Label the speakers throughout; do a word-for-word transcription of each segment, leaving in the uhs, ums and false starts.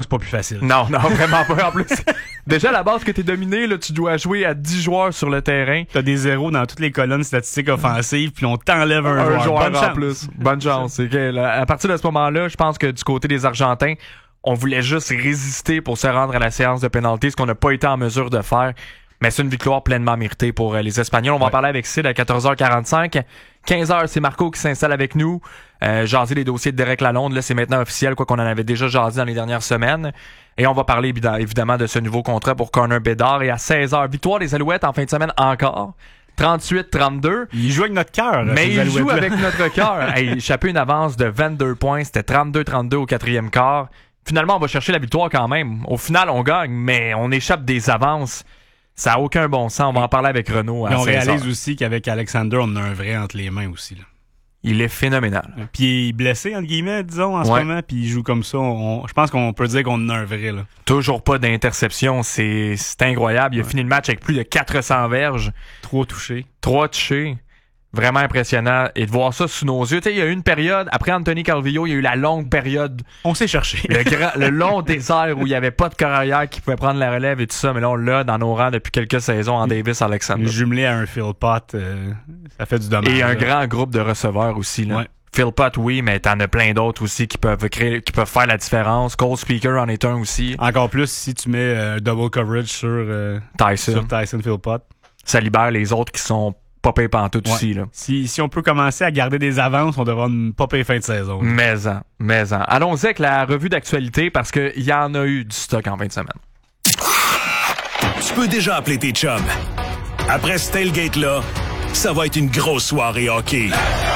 Speaker 1: c'est pas plus facile.
Speaker 2: Non, non, vraiment pas. En plus, déjà, à la base que t'es dominé, là, tu dois jouer à dix joueurs sur le terrain.
Speaker 1: T'as des zéros dans toutes les colonnes statistiques offensives, puis on t'enlève un,
Speaker 2: Un
Speaker 1: joueur.
Speaker 2: joueur
Speaker 1: Bonne
Speaker 2: en
Speaker 1: chance.
Speaker 2: plus. Bonne chance. C'est que, là, à partir de ce moment-là, je pense que du côté des Argentins, on voulait juste résister pour se rendre à la séance de pénalité, ce qu'on n'a pas été en mesure de faire. Mais c'est une victoire pleinement méritée pour euh, les Espagnols. On va
Speaker 1: ouais.
Speaker 2: en parler avec Sid à quatorze heures quarante-cinq. quinze heures, c'est Marco qui s'installe avec nous. Euh, jaser les dossiers de Derek Lalonde. Là, c'est maintenant officiel, quoi qu'on en avait déjà jasé dans les dernières semaines. Et on va parler évidemment de ce nouveau contrat pour Connor Bedard. Et à seize heures, victoire des Alouettes en fin de semaine encore. trente-huit trente-deux.
Speaker 1: Il joue avec notre cœur.
Speaker 2: Mais il joue avec notre cœur. Hey, échappé une avance de vingt-deux points. C'était trente-deux trente-deux au quatrième quart. Finalement, on va chercher la victoire quand même. Au final, on gagne, mais on échappe des avances. Ça n'a aucun bon sens. On va en parler avec Renaud à
Speaker 1: Et on
Speaker 2: seize heures.
Speaker 1: réalise aussi qu'avec Alexander, on a un vrai entre les mains aussi. Là.
Speaker 2: Il est phénoménal.
Speaker 1: Puis il est blessé, entre guillemets, disons, en
Speaker 2: ouais.
Speaker 1: ce moment, puis il joue comme ça. On, je pense qu'on peut dire qu'on a un vrai. Là.
Speaker 2: Toujours pas d'interception. C'est, c'est incroyable. Il a ouais. fini le match avec plus de quatre cents verges.
Speaker 1: Trois touchés.
Speaker 2: Trois touchés. Vraiment impressionnant. Et de voir ça sous nos yeux. Tu sais, il y a eu une période, après Anthony Calvillo, il y a eu la longue période.
Speaker 1: On s'est cherché.
Speaker 2: Le, grand, le long désert où il n'y avait pas de carrière qui pouvait prendre la relève et tout ça. Mais là, on l'a dans nos rangs depuis quelques saisons en Davis Alexander.
Speaker 1: Jumelé à un Phil Pot, euh, ça fait du dommage.
Speaker 2: Et un
Speaker 1: là.
Speaker 2: grand groupe de receveurs aussi. Là. Ouais. Phil Pot, oui, mais t'en as plein d'autres aussi qui peuvent créer, qui peuvent faire la différence. Cole Speaker en est un aussi.
Speaker 1: Encore plus si tu mets euh, double coverage sur, euh,
Speaker 2: Tyson.
Speaker 1: sur Tyson Phil Pot.
Speaker 2: Ça libère les autres qui sont pas payés pantoute ouais. aussi. Là.
Speaker 1: Si, si on peut commencer à garder des avances, on devrait avoir une pas payée fin de saison. Là.
Speaker 2: Mais-en, mais-en. Allons-y avec la revue d'actualité parce qu'il y en a eu du stock en fin de semaine.
Speaker 3: Tu peux déjà appeler tes chums. Après ce tailgate-là, ça va être une grosse soirée hockey.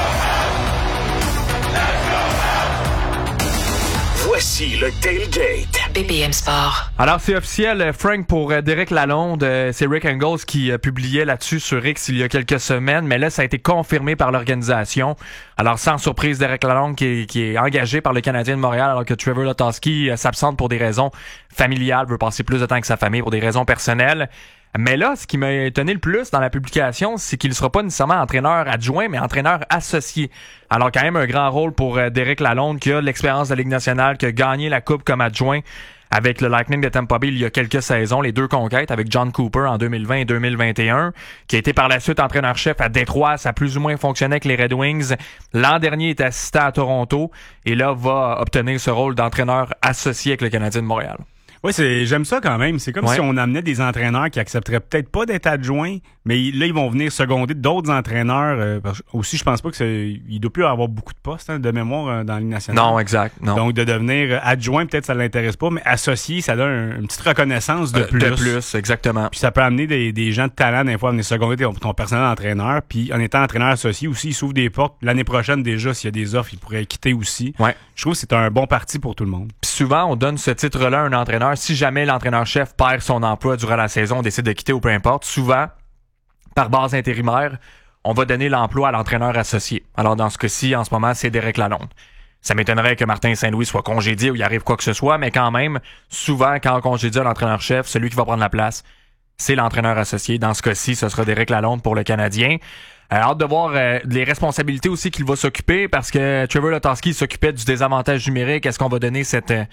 Speaker 3: Voici le Tailgate.
Speaker 4: B P M Sport.
Speaker 2: Alors, c'est officiel, Frank, pour euh, Derek Lalonde. Euh, c'est Rick Engels qui euh, publiait là-dessus sur X il y a quelques semaines, mais là, ça a été confirmé par l'organisation. Alors, sans surprise, Derek Lalonde qui est, qui est engagé par le Canadien de Montréal, alors que Trevor Lotowski euh, s'absente pour des raisons familiales, veut passer plus de temps que sa famille pour des raisons personnelles. Mais là, ce qui m'a étonné le plus dans la publication, c'est qu'il ne sera pas nécessairement entraîneur adjoint, mais entraîneur associé. Alors quand même un grand rôle pour euh, Derek Lalonde, qui a l'expérience de la Ligue nationale, qui a gagné la Coupe comme adjoint avec le Lightning de Tampa Bay il y a quelques saisons, les deux conquêtes avec John Cooper en deux mille vingt et deux mille vingt et un, qui a été par la suite entraîneur-chef à Détroit. Ça a plus ou moins fonctionné avec les Red Wings. L'an dernier, il était assistant à Toronto et là, va obtenir ce rôle d'entraîneur associé avec le Canadien de Montréal.
Speaker 1: Oui, c'est, j'aime ça quand même. C'est comme ouais. si on amenait des entraîneurs qui accepteraient peut-être pas d'être adjoints, mais là, ils vont venir seconder d'autres entraîneurs. Euh, parce que aussi, je pense pas que c'est, il doit plus avoir beaucoup de postes hein, de mémoire euh, dans la Ligue nationale.
Speaker 2: Non, exact. Non.
Speaker 1: Donc, de devenir adjoint, peut-être ça l'intéresse pas, mais associé, ça donne un, une petite reconnaissance de
Speaker 2: euh,
Speaker 1: plus.
Speaker 2: De plus, exactement.
Speaker 1: Puis ça peut amener des, des gens de talent, des fois, à venir seconder ton, ton personnel entraîneur. Puis en étant entraîneur associé aussi, il s'ouvre des portes. L'année prochaine, déjà, s'il y a des offres, il pourrait quitter aussi.
Speaker 2: Ouais.
Speaker 1: Je trouve que c'est un bon parti pour tout le monde.
Speaker 2: Puis souvent, on donne ce titre-là à un entraîneur. Si jamais l'entraîneur-chef perd son emploi durant la saison, on décide de quitter ou peu importe, souvent, par base intérimaire, on va donner l'emploi à l'entraîneur associé. Alors, dans ce cas-ci, en ce moment, c'est Derek Lalonde. Ça m'étonnerait que Martin Saint-Louis soit congédié ou il arrive quoi que ce soit, mais quand même, souvent, quand on congédie à l'entraîneur-chef, celui qui va prendre la place, c'est l'entraîneur associé. Dans ce cas-ci, ce sera Derek Lalonde pour le Canadien. Euh, hâte de voir euh, les responsabilités aussi qu'il va s'occuper parce que Trevor Lotowski s'occupait du désavantage numérique. Est-ce qu'on va donner cette... Euh,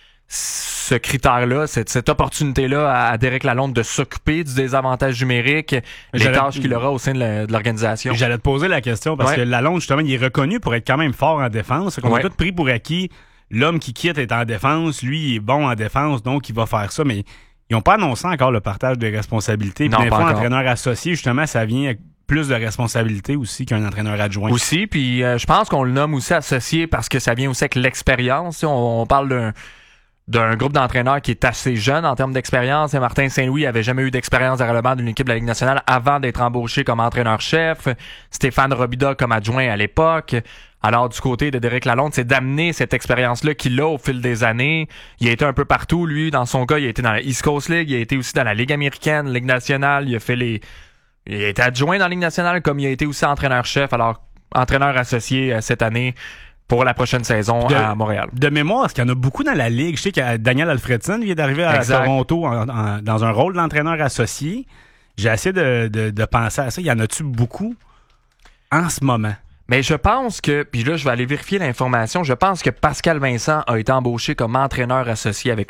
Speaker 2: ce critère-là, cette, cette opportunité-là à, à Derek Lalonde de s'occuper du désavantage numérique, les J'allais... tâches qu'il aura au sein de, la, de l'organisation.
Speaker 1: J'allais te poser la question parce ouais. que Lalonde, justement, il est reconnu pour être quand même fort en défense. On ouais. a tout pris pour acquis. L'homme qui quitte est en défense. Lui, il est bon en défense, donc il va faire ça. Mais ils n'ont pas annoncé encore le partage des responsabilités. Puis des fois, entraîneur associé, justement, ça vient avec plus de responsabilités aussi qu'un entraîneur adjoint.
Speaker 2: Aussi, puis euh, je pense qu'on le nomme aussi associé parce que ça vient aussi avec l'expérience. On, on parle d'un d'un groupe d'entraîneurs qui est assez jeune en termes d'expérience. Et Martin Saint-Louis avait jamais eu d'expérience derrière le banc d'une équipe de la Ligue nationale avant d'être embauché comme entraîneur-chef. Stéphane Robida comme adjoint à l'époque. Alors, du côté de Derek Lalonde, c'est d'amener cette expérience-là qu'il a au fil des années. Il a été un peu partout, lui. Dans son cas, il a été dans la East Coast League, il a été aussi dans la Ligue américaine, Ligue nationale. Il a fait les... Il a été adjoint dans la Ligue nationale comme il a été aussi entraîneur-chef. Alors, entraîneur associé euh, cette année pour la prochaine saison de, à Montréal.
Speaker 1: De mémoire, est-ce qu'il y en a beaucoup dans la Ligue? Je sais que Daniel Alfredson vient d'arriver à exact. Toronto en, en, dans un rôle d'entraîneur associé. J'ai essayé de, de, de penser à ça. Y en a-tu beaucoup en ce moment?
Speaker 2: Mais je pense que, puis là, je vais aller vérifier l'information, je pense que Pascal Vincent a été embauché comme entraîneur associé avec